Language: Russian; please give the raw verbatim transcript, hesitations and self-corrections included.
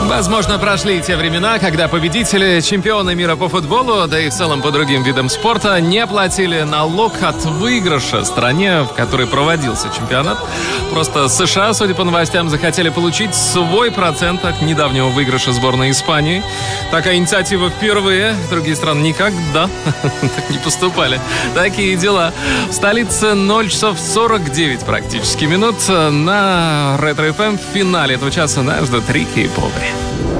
Возможно, прошли те времена, когда победители, чемпионы мира по футболу, да и в целом по другим видам спорта, не платили налог от выигрыша стране, в которой проводился чемпионат. Просто США, судя по новостям, захотели получить свой процент от недавнего выигрыша сборной Испании. Такая инициатива впервые. Другие страны никогда так не поступали. Такие дела. В столице ноль часов сорок девять практически минут. На Ретро эф эм в финале этого часа нас ждут Рики и Повари.